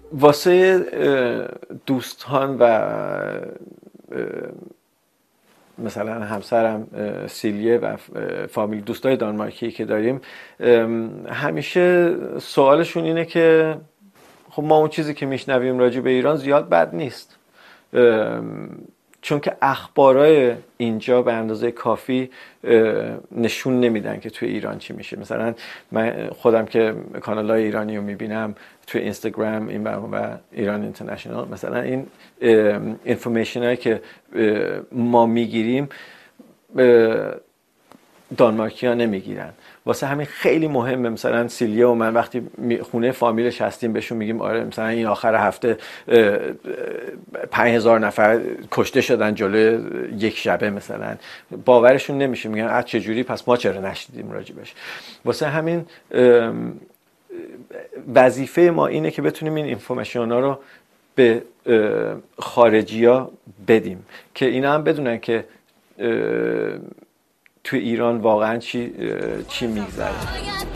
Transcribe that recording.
واسه دوستان و مثلا همسرم سیلیه و فامیل دوستای دانمارکی که داریم، همیشه سوالشون اینه که خب ما اون چیزی که میشنویم راجع به ایران زیاد بد نیست، چون که اخبارای اینجا به اندازه کافی نشون نمیدن که توی ایران چی میشه. مثلا من خودم که کانالای ایرانی رو میبینم توی اینستاگرام این و ایران اینترنشنال، مثلا این اینفورمیشن هایی که ما میگیریم دانمارکی ها نمیگیرن. واسه همین خیلی مهمه. مثلا سیلیه و من وقتی خونه فامیلش هستیم بهشون میگیم آره مثلا این آخر هفته 5000 نفر کشته شدن جلوی یک شبه، مثلا باورشون نمیشه، میگن اه چجوری، پس ما چرا نشدیدیم راجبش. واسه همین وظیفه ما اینه که بتونیم این اینفورمیشن ها رو به خارجی ها بدیم که اینا هم بدونن که تو ایران واقعا چی میگذره.